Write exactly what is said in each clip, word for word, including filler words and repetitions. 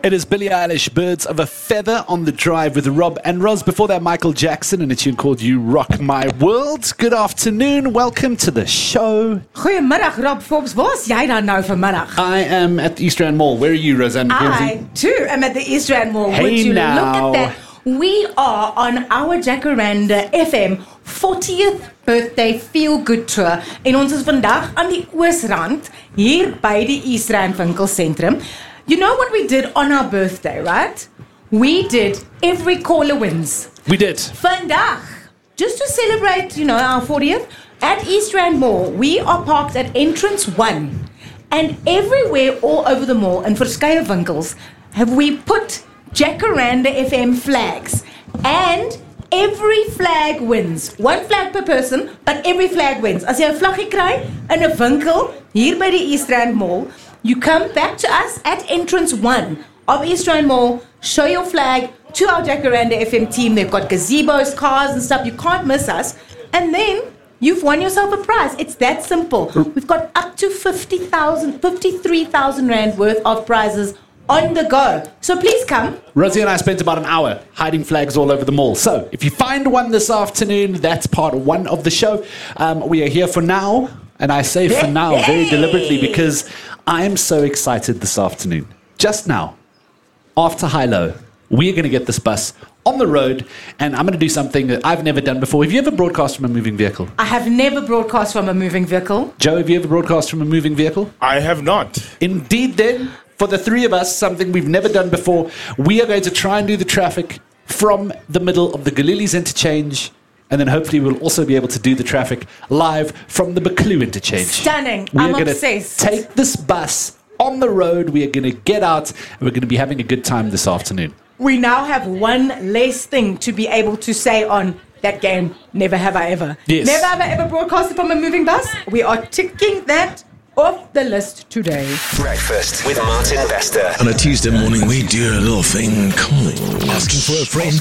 It is Billie Eilish, Birds of a Feather on the Drive with Rob and Roz. Before that, Michael Jackson and a tune called You Rock My World. Good afternoon. Welcome to the show. Goeiemiddag, Rob Forbes. Waar is jy dan nou vanmiddag? I am at the East Rand Mall. Where are you, Roseanne? I, too, am at the East Rand Mall. Hey Would you now. look at that? We are on our Jacaranda F M fortieth birthday Feel Good Tour. En ons is vandag aan die Oosrand, hier by die East Rand Winkelcentrum. You know what we did on our birthday, right? We did Every Caller Wins. We did. Vandag, just to celebrate, you know, our fortieth, at East Rand Mall, we are parked at entrance one. And everywhere all over the mall, and verskeie winkels, have we put Jacaranda F M flags. And every flag wins. One flag per person, but every flag wins. As jy 'n vlaggie kry in 'n winkel hier by die East Rand Mall, you come back to us at entrance one of East Rand Mall, show your flag to our Jacaranda F M team. They've got gazebos, cars and stuff. You can't miss us. And then you've won yourself a prize. It's that simple. We've got up to fifty thousand, fifty-three thousand rand worth of prizes on the go. So please come. Rosie and I spent about an hour hiding flags all over the mall. So if you find one this afternoon, that's part one of the show. Um, we are here for now. And I say for now very deliberately because I am so excited this afternoon. Just now, after High-Low, we're going to get this bus on the road, and I'm going to do something that I've never done before. Have you ever broadcast from a moving vehicle? I have never broadcast from a moving vehicle. Joe, have you ever broadcast from a moving vehicle? I have not. Indeed, then, for the three of us, something we've never done before, we are going to try and do the traffic from the middle of the Galilees interchange. And then hopefully we'll also be able to do the traffic live from the Buccleuch interchange. Stunning. We I'm are obsessed. Going to take this bus on the road. We are going to get out and we're going to be having a good time this afternoon. We now have one less thing to be able to say on that game. Never have I ever. Yes. Never have I ever broadcasted from a moving bus. We are ticking that off the list today. Breakfast with Martin Bester. On a Tuesday morning, we do a little thing called Asking for a Friend.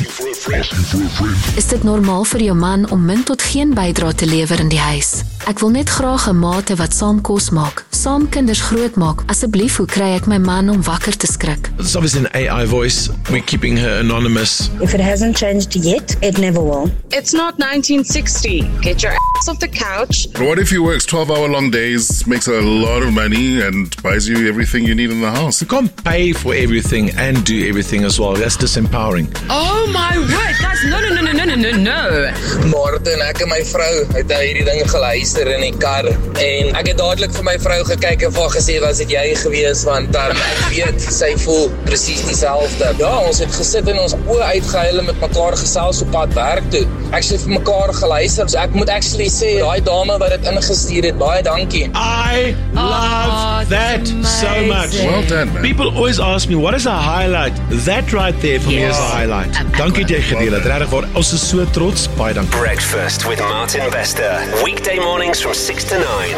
Is dit normaal vir jou man om min tot geen bydrae te lewer in die huis? Ek wil net graag 'n maate wat saam kos maak, saam kinders grootmaak. Asseblief, hoe kry ek my man om wakker te skrik? It's obviously an A I voice. We're keeping her anonymous. If it hasn't changed yet, it never will. It's not nineteen sixty. Get your ass off the couch. What if he works twelve-hour long days, makes a lot of money, and buys you everything you need in the house? You can't pay for everything and do everything as well. That's disempowering. Oh my word, guys, no, no, no, no, no, no, no, no. Martin, ek en my vrou het nou hierdie ding geluister in die kar en ek het dadelik vir my vrou gekyk en vir haar gesê, was dit jy gewees, want um, ek weet, sy voel presies dieselfde. Ja, ons het gesit en ons oë uitgehuil en met mekaar gesels op pad werk toe. Ek het vir mekaar geluister, so ek moet actually sê, daai dame wat dit ingestuur het, baie dankie. I love Oh, that so amazing. much. Well done, man. People always ask me, what is a highlight? That right there for me is a highlight. Dankie jy gedeel het. Regtig waar, ons is so trots. Baie dankie. Breakfast with Martin Bester. Weekday mornings from six to nine.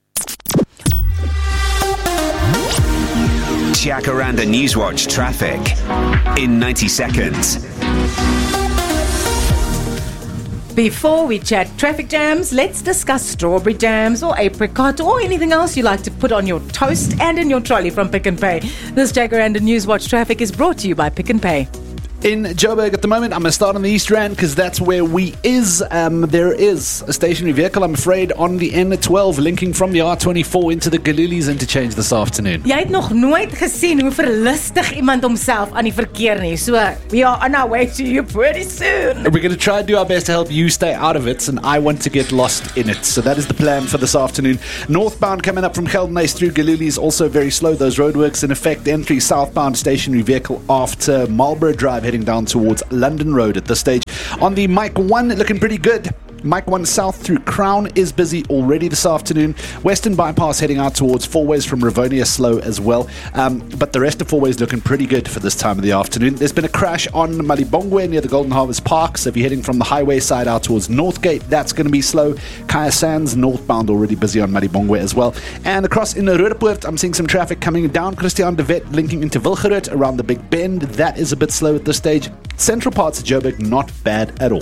Jacaranda Newswatch traffic in ninety seconds. Before we chat traffic jams, let's discuss strawberry jams or apricot or anything else you like to put on your toast and in your trolley from Pick n Pay. This Jacaranda Newswatch traffic is brought to you by Pick n Pay. In Joburg at the moment, I'm going to start on the East Rand because that's where we is. Um, there is a stationary vehicle, I'm afraid, on the N twelve linking from the R twenty-four into the Galilees interchange this afternoon. Jy het nog nooit gesien hoe verlustig iemand homself aan die verkeer nie. So, we are on our way to you pretty soon. We're going to try and do our best to help you stay out of it, and I want to get lost in it. So that is the plan for this afternoon. Northbound coming up from Geldenhuys through Galilees, also very slow. Those roadworks in effect. Entry southbound stationary vehicle after Marlborough Drive heading down towards London Road at this stage. On the Mike one, looking pretty good. Mike one South through Crown is busy already this afternoon. Western Bypass heading out towards Fourways from Rivonia slow as well. Um, but the rest of Fourways looking pretty good for this time of the afternoon. There's been a crash on Malibongwe near the Golden Harvest Park. So if you're heading from the highway side out towards Northgate, that's going to be slow. Kaya Sands northbound already busy on Malibongwe as well. And across in Roodepoort, I'm seeing some traffic coming down Christian de Wet linking into Wilgerud around the Big Bend. That is a bit slow at this stage. Central parts of Joburg, not bad at all.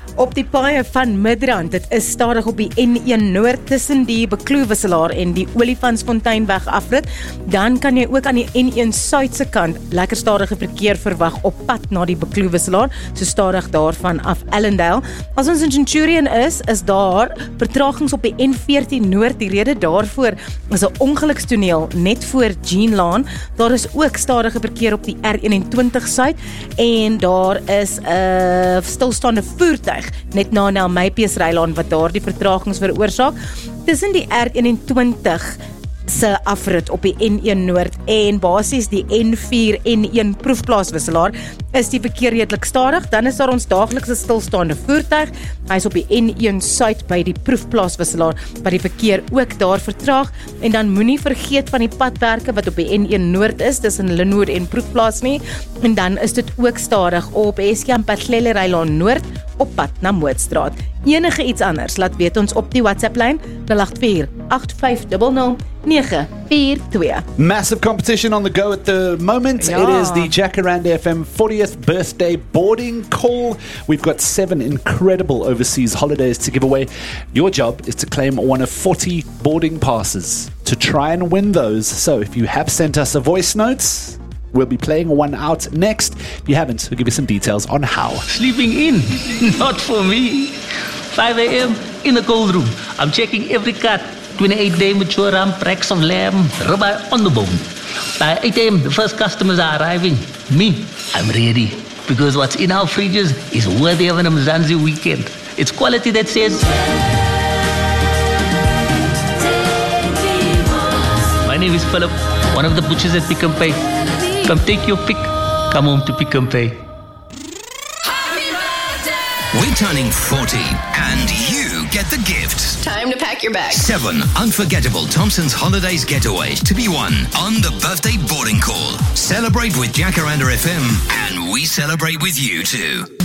op die paaie van Midrand. Dit is stadig op die N een Noord tussen die Bekloewisselaar en die Olifantsfonteinweg afrit. Dan kan jy ook aan die N een Suidse kant lekker stadige verkeer verwag op pad na die Bekloewisselaar, so stadig daarvan af Ellendale. As ons in Centurion is, is daar vertragings op die N veertien Noord. Die rede daarvoor is 'n ongelukstoneel net voor Jean Laan. Daar is ook stadige verkeer op die R eenentwintig Suid en daar is 'n uh, stilstaande voertuig net na Nelmypees Rylaan wat daar die vertragings veroorsaak. Tussen die R eenentwintig se afrit op die N een Noord en basies die N vier N een proefplaaswisselaar is die verkeer redelik stadig. Dan is daar ons daaglikse stilstaande voertuig. Hy is op die N een Suid by die proefplaaswisselaar wat die verkeer ook daar vertraag. En dan moenie vergeet van die padwerke wat op die N een Noord is tussen Linwood en Proefplaas nie. En dan is dit ook stadig op Eskom Patlele Rylaan Noord op pad na Mootstraat. Enige iets anders, laat weet ons op die WhatsApp-lyn nul agt vier agt vyf nul nul nege vier twee. Massive competition on the go at the moment. Ja. It is the Jacaranda F M fortieth birthday boarding call. We've got seven incredible overseas holidays to give away. Your job is to claim one of forty boarding passes to try and win those. So if you have sent us a voice note, we'll be playing one out next. If you haven't, we'll give you some details on how. Sleeping in? Not for me. five a.m. in the cold room. I'm checking every cut. twenty-eight day mature ram, racks of lamb, ribeye on the bone. By eight a.m. the first customers are arriving. Me, I'm ready. Because what's in our fridges is worthy of an Mzansi weekend. It's quality that says... My name is Philip, one of the butchers at Pick n Pay. Come take your pick, come home to Pick n Pay. We're turning forty and you get the gift. Time to pack your bags. Seven unforgettable Thompson's Holidays getaways to be won on the birthday boarding call. Celebrate with Jacaranda F M and we celebrate with you too.